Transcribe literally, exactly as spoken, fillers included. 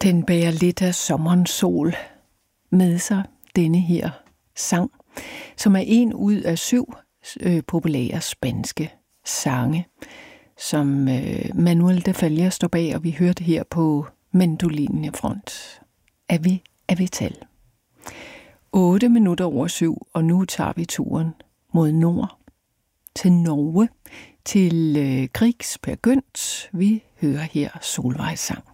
Den bærer lidt af sommerens sol med sig, denne her sang, som er en ud af syv øh, populære spanske sange, som øh, Manuel de Falla står bag, og vi hørte her på mandolinen i front. Er vi, er vi tal? otte minutter over syv, og nu tager vi turen mod nord, til Norge, til øh, Grieg Per Gynt. Vi hører her Solvejs sang.